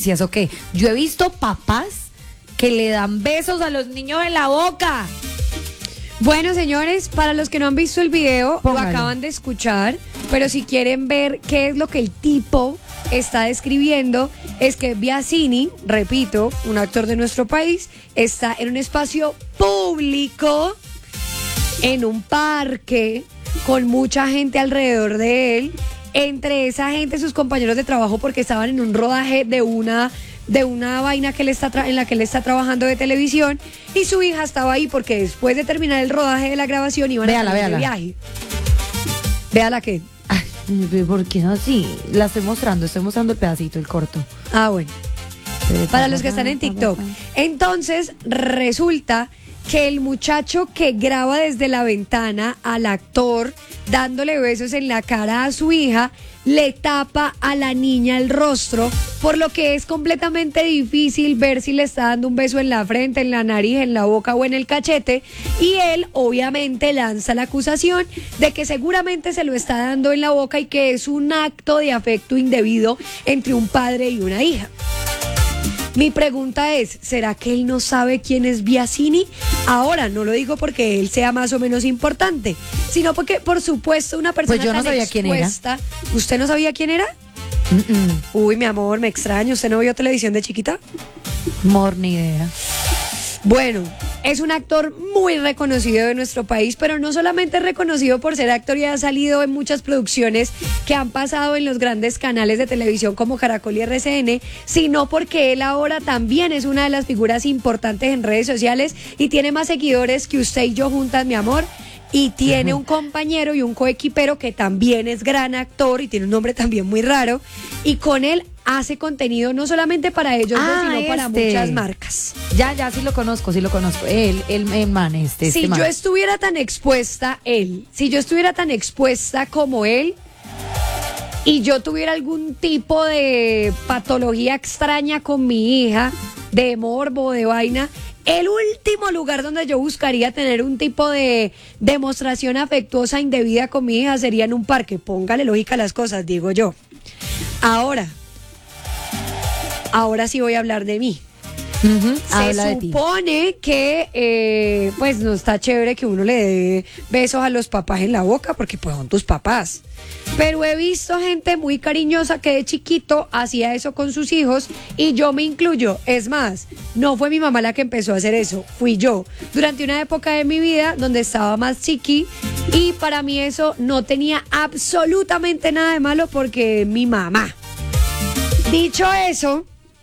noticias, ¿o qué? Yo he visto papás que le dan besos a los niños en la boca. Bueno, señores, para los que no han visto el video, Póngalo. lo acaban de escuchar, pero si quieren ver qué es lo que el tipo está describiendo, es que Biasini, repito, un actor de nuestro país, está en un espacio público, en un parque, con mucha gente alrededor de él, entre esa gente sus compañeros de trabajo, porque estaban en un rodaje de una vaina que en la que él está trabajando de televisión, y su hija estaba ahí porque después de terminar el rodaje de la grabación iban a salir de viaje. Véala que. Ay, ¿por qué no así? La estoy mostrando el pedacito, el corto. Ah, bueno. Para los que están en TikTok. Entonces, resulta que el muchacho que graba desde la ventana al actor dándole besos en la cara a su hija, le tapa a la niña el rostro, por lo que es completamente difícil ver si le está dando un beso en la frente, en la nariz, en la boca o en el cachete, y él obviamente lanza la acusación de que seguramente se lo está dando en la boca y que es un acto de afecto indebido entre un padre y una hija. Mi pregunta es, ¿será que él no sabe quién es Biasini? Ahora, no lo digo porque él sea más o menos importante, sino porque, por supuesto, una persona Pues yo no tan sabía expuesta... quién era. ¿Usted no sabía quién era? Uy, mi amor, me extraño. ¿Usted no vio televisión de chiquita? Amor, ni idea. Bueno, es un actor muy reconocido de nuestro país, pero no solamente es reconocido por ser actor y ha salido en muchas producciones que han pasado en los grandes canales de televisión como Caracol y RCN, sino porque él ahora también es una de las figuras importantes en redes sociales y tiene más seguidores que usted y yo juntas, mi amor. Y tiene un compañero y un coequipero que también es gran actor y tiene un nombre también muy raro. Y con él hace contenido no solamente para ellos dos, sino para muchas marcas. Ya, sí lo conozco. El man Si yo estuviera tan expuesta, como él, y yo tuviera algún tipo de patología extraña con mi hija, de morbo, de vaina, el último lugar donde yo buscaría tener un tipo de demostración afectuosa indebida con mi hija sería en un parque. Póngale lógica a las cosas, digo yo. Ahora sí voy a hablar de mí. Se supone que pues no está chévere que uno le dé besos a los papás en la boca porque pues son tus papás, pero he visto gente muy cariñosa que de chiquito hacía eso con sus hijos y yo me incluyo. Es más, no fue mi mamá la que empezó a hacer eso, fui yo durante una época de mi vida donde estaba más chiqui, y para mí eso no tenía absolutamente nada de malo porque mi mamá. Dicho eso,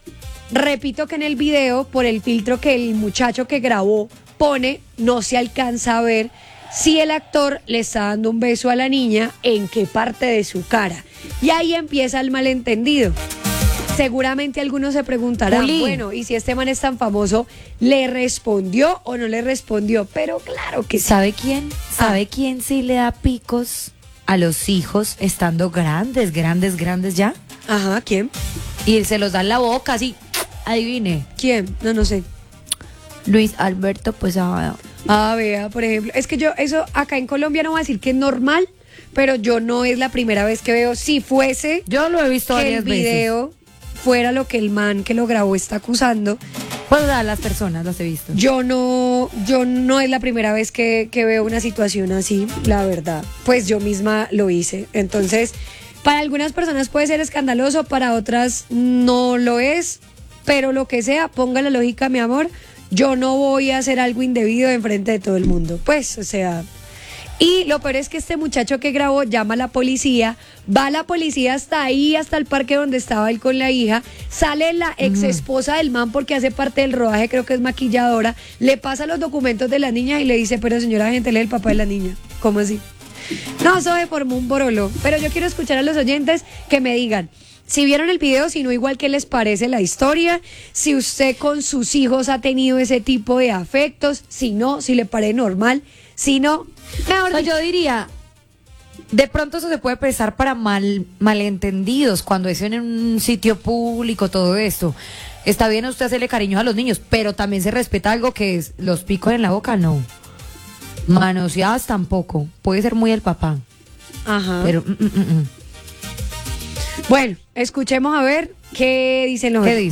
repito que en el video, por el filtro que el muchacho que grabó pone, no se alcanza a ver si el actor le está dando un beso a la niña, en qué parte de su cara. Y ahí empieza el malentendido. Seguramente algunos se preguntarán, bueno, ¿y si este man es tan famoso, le respondió o no le respondió? Pero claro que sí. ¿Sabe quién? ¿Sabe quién sí le da picos a los hijos estando grandes ya? Ajá, ¿quién? Y se los da en la boca, así, adivine. ¿Quién? No sé. Luis Alberto Posada. Vea, por ejemplo, es que eso acá en Colombia no voy a decir que es normal, pero yo no es la primera vez que veo. Si fuese, yo lo he visto que el video fuera lo que el man que lo grabó está acusando. Pues las personas las he visto. Yo no es la primera vez que veo una situación así, la verdad. Pues yo misma lo hice. Entonces, para algunas personas puede ser escandaloso, para otras no lo es, pero lo que sea, ponga la lógica, mi amor. Yo no voy a hacer algo indebido enfrente de todo el mundo. Pues, o sea... Y lo peor es que este muchacho que grabó llama a la policía, va la policía hasta ahí, hasta el parque donde estaba él con la hija, sale la ex esposa del man porque hace parte del rodaje, creo que es maquilladora, le pasa los documentos de la niña y le dice, pero señora agente, él es el papá de la niña. ¿Cómo así? No, eso se formó un borolo. Pero yo quiero escuchar a los oyentes que me digan si vieron el video, si no, igual qué les parece la historia, si usted con sus hijos ha tenido ese tipo de afectos, si no, si le parece normal, si no, mejor yo diría, de pronto eso se puede prestar para malentendidos cuando es en un sitio público, todo esto. Está bien usted hacerle cariños a los niños, pero también se respeta algo que es los picos en la boca, no. Manoseadas tampoco, puede ser muy el papá. Ajá. Pero Bueno, escuchemos a ver qué dicen los ¿qué dice?